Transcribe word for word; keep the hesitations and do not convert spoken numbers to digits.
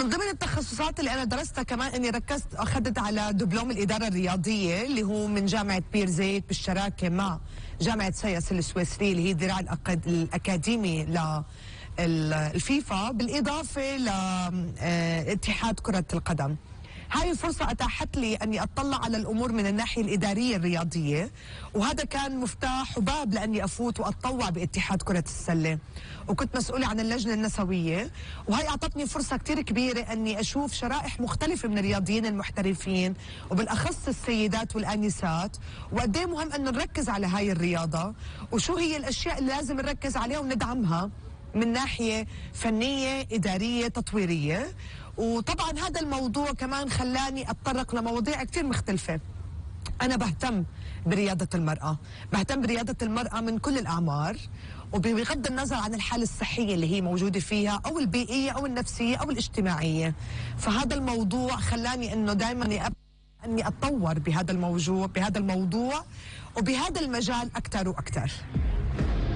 ومن ضمن التخصصات اللي انا درستها كمان اني ركزت اخذت على دبلوم الاداره الرياضيه اللي هو من جامعه بير زيت بالشراكه مع جامعه سياس السويسريه اللي هي الذراع الاكاديمي للفيفا، بالاضافه لاتحاد كره القدم. هاي الفرصة أتاحت لي أني أطلع على الأمور من الناحية الإدارية الرياضية، وهذا كان مفتاح وباب لأني أفوت وأتطوع باتحاد كرة السلة، وكنت مسؤولة عن اللجنة النسوية، وهي أعطتني فرصة كتير كبيرة أني أشوف شرائح مختلفة من الرياضيين المحترفين وبالأخص السيدات والآنسات، وقد ايه مهم أن نركز على هاي الرياضة وشو هي الأشياء اللي لازم نركز عليها وندعمها من ناحية فنية إدارية تطويرية. وطبعا هذا الموضوع كمان خلاني أتطرق لمواضيع كتير مختلفة. أنا بهتم برياضة المرأة، بهتم برياضة المرأة من كل الأعمار، وبغض النظر عن الحالة الصحية اللي هي موجودة فيها أو البيئية أو النفسية أو الاجتماعية. فهذا الموضوع خلاني أنه دائما أني أتطور بهذا الموضوع بهذا الموضوع وبهذا المجال أكثر وأكثر.